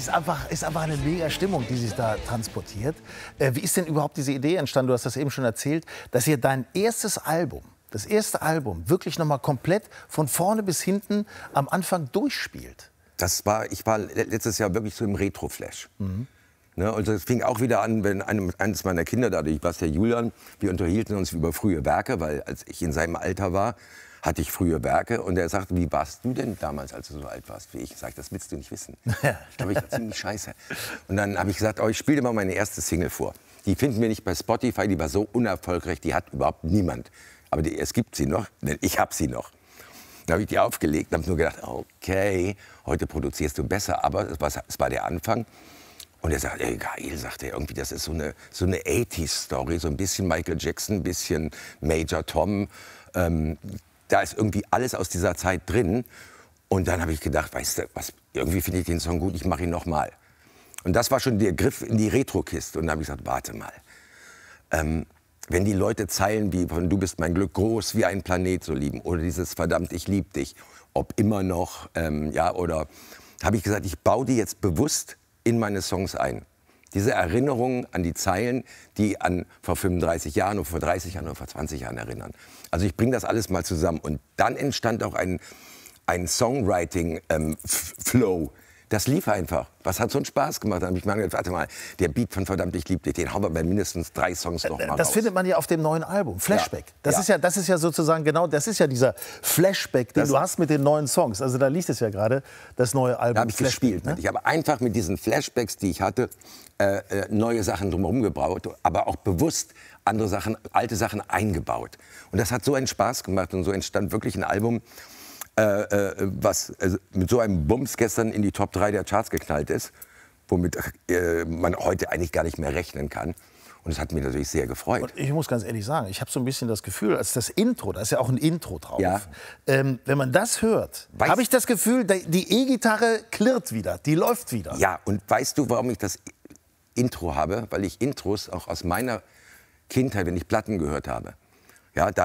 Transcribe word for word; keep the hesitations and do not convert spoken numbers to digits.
ist einfach, ist einfach eine mega Stimmung, die sich da transportiert. Äh, wie ist denn überhaupt diese Idee entstanden? Du hast das eben schon erzählt, dass ihr dein erstes Album, das erste Album, wirklich noch mal komplett von vorne bis hinten am Anfang durchspielt. Das war, ich war letztes Jahr wirklich so im Retro-Flash. Mhm. Ne, und das fing auch wieder an, wenn einem, eines meiner Kinder, dadurch war es der Julian, wir unterhielten uns über frühe Werke, weil als ich in seinem Alter war, hatte ich frühe Werke. Und er sagte, wie warst du denn damals, als du so alt warst wie ich? Ich sage, das willst du nicht wissen. Ich glaube, ich war ziemlich scheiße. Und dann habe ich gesagt, oh, ich spiele dir mal meine erste Single vor. Die finden wir nicht bei Spotify, die war so unerfolgreich, die hat überhaupt niemand. Aber die, es gibt sie noch, denn ich habe sie noch. Dann habe ich die aufgelegt und habe nur gedacht, okay, heute produzierst du besser. Aber es war, es war der Anfang. Und er sagt, ey, geil, sagt er irgendwie, das ist so eine, so eine achtziger-Story, so ein bisschen Michael Jackson, ein bisschen Major Tom. Ähm, da ist irgendwie alles aus dieser Zeit drin. Und dann habe ich gedacht, weißt du, was, irgendwie finde ich den Song gut, ich mache ihn noch mal. Und das war schon der Griff in die Retro-Kiste. Und dann habe ich gesagt, warte mal. Ähm, wenn die Leute Zeilen wie von Du bist mein Glück, groß wie ein Planet so lieben, oder dieses verdammt, ich lieb dich, ob immer noch, ähm, ja, oder habe ich gesagt, ich baue die jetzt bewusst in meine Songs ein. Diese Erinnerungen an die Zeilen, die an vor fünfunddreißig Jahren oder vor dreißig Jahren oder vor zwanzig Jahren erinnern. Also ich bringe das alles mal zusammen. Und dann entstand auch ein, ein Songwriting-Flow. Ähm, das lief einfach. Was hat so einen Spaß gemacht? Dann habe ich mir gedacht, warte mal, der Beat von Verdammt, ich lieb dich, den hauen wir bei mindestens drei Songs noch mal Das raus. findet man ja auf dem neuen Album, Flashback. Ja. Das, Ja. Ist ja, das ist ja sozusagen genau, das ist ja dieser Flashback, den Das du hast mit den neuen Songs. Also da liegt es ja gerade, das neue Album. Da habe ich Flashback, gespielt. ne? Ich habe einfach mit diesen Flashbacks, die ich hatte, äh, äh, neue Sachen drumherum gebaut, aber auch bewusst andere Sachen, alte Sachen eingebaut. Und das hat so einen Spaß gemacht und so entstand wirklich ein Album, äh, äh, was also mit so einem Bums gestern in die Top drei der Charts geknallt ist, womit äh, man heute eigentlich gar nicht mehr rechnen kann. Und es hat mich natürlich sehr gefreut. Und ich muss ganz ehrlich sagen, ich habe so ein bisschen das Gefühl, als das Intro, da ist ja auch ein Intro drauf, Ja. ähm, wenn man das hört, Weißt- habe ich das Gefühl, die E-Gitarre klirrt wieder, die läuft wieder. Ja, und weißt du, warum ich das Intro habe? Weil ich Intros auch aus meiner Kindheit, wenn ich Platten gehört habe, ja, da